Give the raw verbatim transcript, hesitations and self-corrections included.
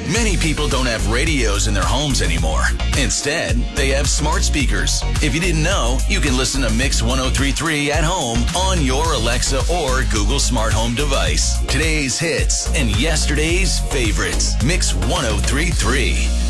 Many people don't have radios in their homes anymore. Instead, they have smart speakers. If you didn't know, you can listen to Mix one oh three point three at home on your Alexa or Google Smart Home device. Today's hits and yesterday's favorites. Mix one oh three point three.